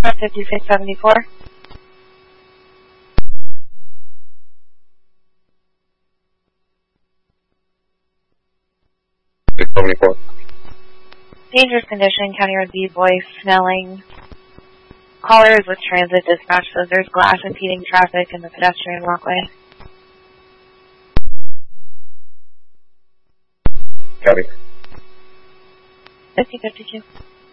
5674. 674. Dangerous condition, County Road B, boy smelling. Callers with transit dispatch says there's glass impeding traffic in the pedestrian walkway. Copy. 5052.